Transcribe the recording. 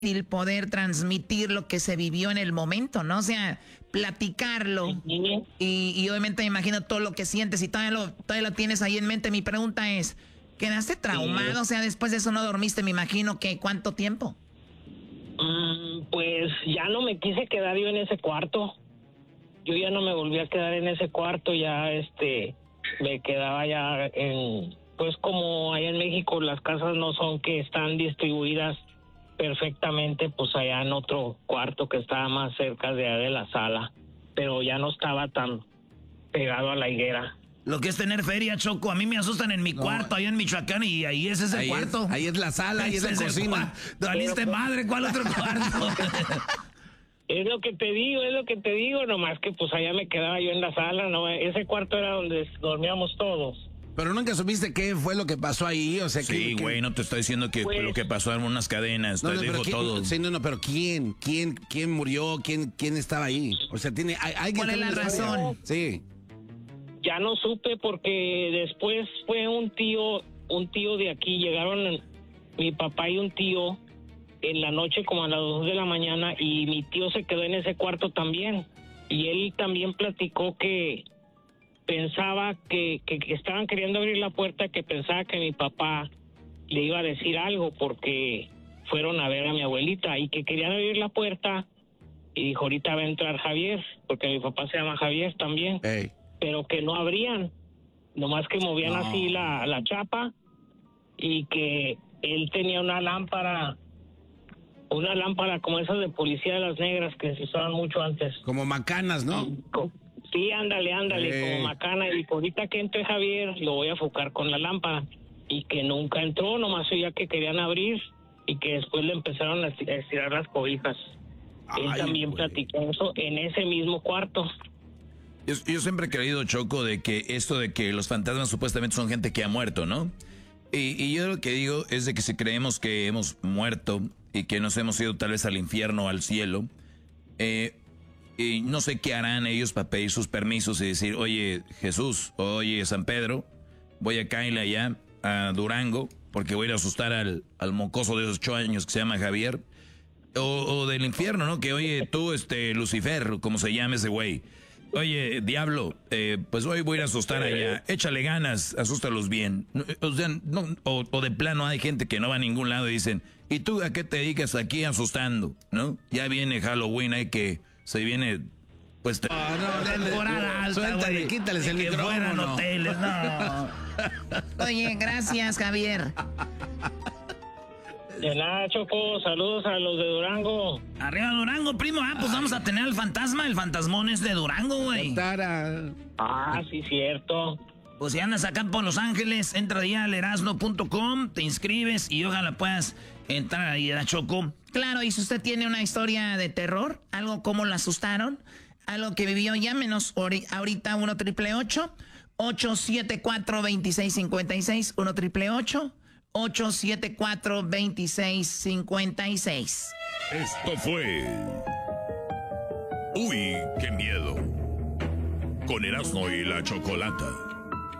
poder transmitir lo que se vivió en el momento, ¿no? O sea, platicarlo. Y obviamente me imagino todo lo que sientes y todavía lo tienes ahí en mente. Mi pregunta es, ¿quedaste traumado? Sí. O sea, después de eso no dormiste, me imagino que ¿cuánto tiempo? Pues ya no me quise quedar yo en ese cuarto. Yo ya no me volví a quedar en ese cuarto, ya me quedaba ya en, pues como allá en México las casas no son que están distribuidas perfectamente, pues allá en otro cuarto que estaba más cerca de la sala, pero ya no estaba tan pegado a la higuera. Lo que es tener feria, Choco, a mí me asustan en mi cuarto, allá en Michoacán, y ahí es ese cuarto. Ahí es la sala, ahí es la cocina. Valiste madre, ¿cuál otro cuarto? Es lo que te digo, nomás que pues allá me quedaba yo en la sala, no, ese cuarto era donde dormíamos todos. Pero nunca supiste qué fue lo que pasó ahí, o sea, sí, güey, no te estoy diciendo que fue lo que pasó en unas cadenas, te digo todo. Sí, pero ¿quién murió? ¿Quién estaba ahí? O sea, hay ¿cuál es la razón? Sí. Ya no supe porque después fue un tío de aquí, llegaron mi papá y un tío en la noche como a las 2 de la mañana y mi tío se quedó en ese cuarto también y él también platicó que pensaba que estaban queriendo abrir la puerta, que pensaba que mi papá le iba a decir algo porque fueron a ver a mi abuelita y que querían abrir la puerta y dijo, ahorita va a entrar Javier, porque mi papá se llama Javier también, pero que no abrían, nomás que movían así la chapa y que él tenía una lámpara como esas de policía de las negras que se usaban mucho antes. Como macanas, ¿no? Sí, ándale, como macana. Y ahorita que entre Javier, lo voy a enfocar con la lámpara. Y que nunca entró, nomás oía que querían abrir y que después le empezaron a estirar las cobijas. Él también platicó eso en ese mismo cuarto. Yo siempre he creído, Choco, de que esto de que los fantasmas supuestamente son gente que ha muerto, ¿no? Y yo lo que digo es de que si creemos que hemos muerto y que nos hemos ido tal vez al infierno o al cielo, y no sé qué harán ellos para pedir sus permisos y decir, oye Jesús, oye San Pedro, voy a caerle allá a Durango porque voy a ir a asustar al mocoso de esos 8 años que se llama Javier, o del infierno, ¿no? Que oye tú, Lucifer, como se llama ese güey, oye diablo, pues hoy voy a ir a asustar allá, échale ganas, asústalos bien. O sea, o de plano hay gente que no va a ningún lado y dicen, ¿y tú a qué te dedicas aquí asustando? ¿No? Ya viene Halloween, hay que se viene, pues, temporada alta, suéltale, quítales el micrófono. Fueran hoteles, no. Oye, gracias, Javier. De nada, Choco, saludos a los de Durango. Arriba Durango, primo, pues vamos a tener al fantasma, el fantasmón es de Durango, güey. Sí, cierto. Pues si andas acá por Los Ángeles, entra ya al erasno.com, te inscribes y ojalá puedas entrar ahí a la Choco. Claro, y si usted tiene una historia de terror, algo como la asustaron, algo que vivió, llámenos ahorita 1-888-874-2656, 1-888-874-2656. Esto fue Uy, qué miedo, con Erasno y la Chocolata.